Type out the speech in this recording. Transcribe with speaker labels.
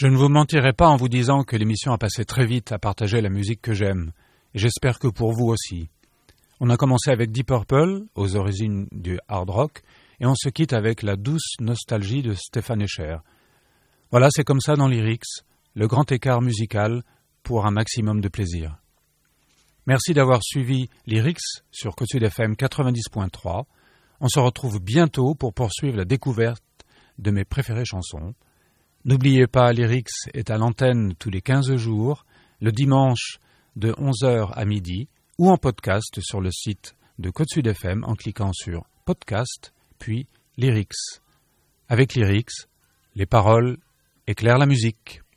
Speaker 1: Je ne vous mentirai pas en vous disant que l'émission a passé très vite à partager la musique que j'aime, et j'espère que pour vous aussi. On a commencé avec Deep Purple, aux origines du hard rock, et on se quitte avec la douce nostalgie de Stéphane Escher. Voilà, c'est comme ça dans Lyrics, le grand écart musical pour un maximum de plaisir. Merci d'avoir suivi Lyrics sur Côte Sud FM 90.3. On se retrouve bientôt pour poursuivre la découverte de mes préférées chansons. N'oubliez pas, Lyrics est à l'antenne tous les 15 jours, le dimanche de 11h à midi, ou en podcast sur le site de Côte Sud FM en cliquant sur Podcast, puis Lyrics. Avec Lyrics, les paroles éclairent la musique.